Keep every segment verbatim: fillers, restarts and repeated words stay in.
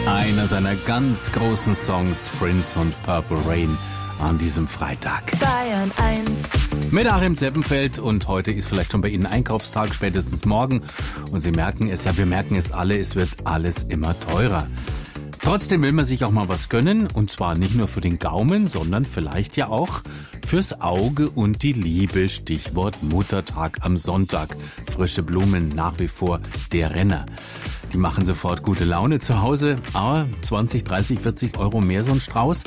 Einer seiner ganz großen Songs, Prince und Purple Rain, an diesem Freitag. Bayern eins. Mit Achim Zeppenfeld, und heute ist vielleicht schon bei Ihnen Einkaufstag, spätestens morgen. Und Sie merken es, ja, wir merken es alle, es wird alles immer teurer. Trotzdem will man sich auch mal was gönnen, und zwar nicht nur für den Gaumen, sondern vielleicht ja auch fürs Auge und die Liebe. Stichwort Muttertag am Sonntag. Frische Blumen, nach wie vor der Renner. Die machen sofort gute Laune zu Hause, aber zwanzig, dreißig, vierzig Euro mehr so ein Strauß.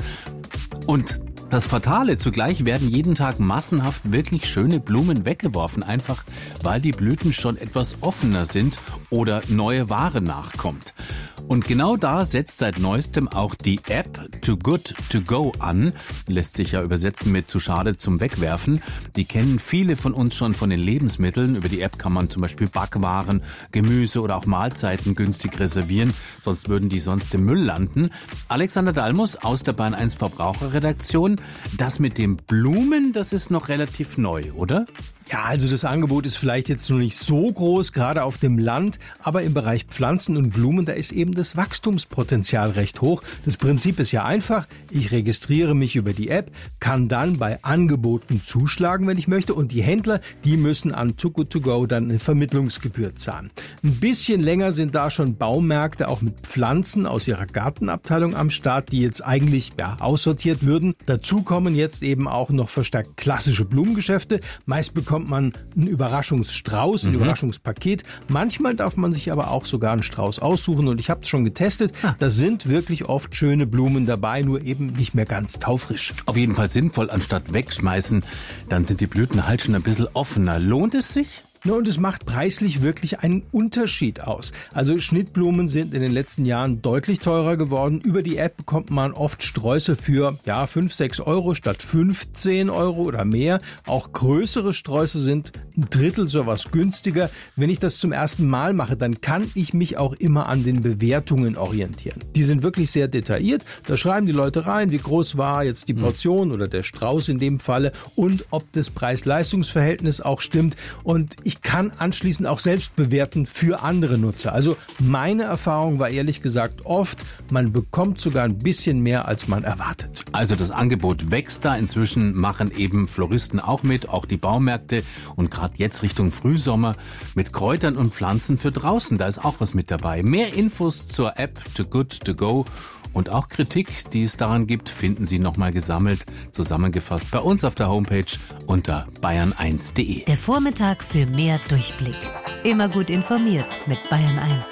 Und das Fatale, zugleich werden jeden Tag massenhaft wirklich schöne Blumen weggeworfen, einfach weil die Blüten schon etwas offener sind oder neue Ware nachkommt. Und genau da setzt seit neuestem auch die App Too Good To Go an. Lässt sich ja übersetzen mit zu schade zum Wegwerfen. Die kennen viele von uns schon von den Lebensmitteln. Über die App kann man zum Beispiel Backwaren, Gemüse oder auch Mahlzeiten günstig reservieren. Sonst würden die sonst im Müll landen. Alexander Dalmus aus der Bayern eins Verbraucherredaktion. Das mit den Blumen, das ist noch relativ neu, oder? Ja, also das Angebot ist vielleicht jetzt noch nicht so groß, gerade auf dem Land, aber im Bereich Pflanzen und Blumen, da ist eben das Wachstumspotenzial recht hoch. Das Prinzip ist ja einfach, ich registriere mich über die App, kann dann bei Angeboten zuschlagen, wenn ich möchte, und die Händler, die müssen an Too Good To Go dann eine Vermittlungsgebühr zahlen. Ein bisschen länger sind da schon Baumärkte auch mit Pflanzen aus ihrer Gartenabteilung am Start, die jetzt eigentlich ja aussortiert würden. Dazu kommen jetzt eben auch noch verstärkt klassische Blumengeschäfte. Meist bekommt man einen Überraschungsstrauß, ein mhm. Überraschungspaket. Manchmal darf man sich aber auch sogar einen Strauß aussuchen, und ich habe es schon getestet. Ah. Da sind wirklich oft schöne Blumen dabei, nur eben nicht mehr ganz taufrisch. Auf jeden Fall sinnvoll, anstatt wegschmeißen, dann sind die Blüten halt schon ein bisschen offener. Lohnt es sich? Ja, und es macht preislich wirklich einen Unterschied aus. Also Schnittblumen sind in den letzten Jahren deutlich teurer geworden. Über die App bekommt man oft Sträuße für ja fünf, sechs Euro statt fünfzehn Euro oder mehr. Auch größere Sträuße sind ein Drittel sowas günstiger. Wenn ich das zum ersten Mal mache, dann kann ich mich auch immer an den Bewertungen orientieren. Die sind wirklich sehr detailliert. Da schreiben die Leute rein, wie groß war jetzt die Portion oder der Strauß in dem Falle und ob das Preis-Leistungs-Verhältnis auch stimmt. Und ich kann anschließend auch selbst bewerten für andere Nutzer. Also meine Erfahrung war ehrlich gesagt oft, man bekommt sogar ein bisschen mehr, als man erwartet. Also das Angebot wächst da. Inzwischen machen eben Floristen auch mit, auch die Baumärkte, und gerade jetzt Richtung Frühsommer mit Kräutern und Pflanzen für draußen. Da ist auch was mit dabei. Mehr Infos zur App Too Good To Go und auch Kritik, die es daran gibt, finden Sie nochmal gesammelt, zusammengefasst bei uns auf der Homepage unter bayern eins punkt de. Der Vormittag für mehr Durchblick. Immer gut informiert mit Bayern eins.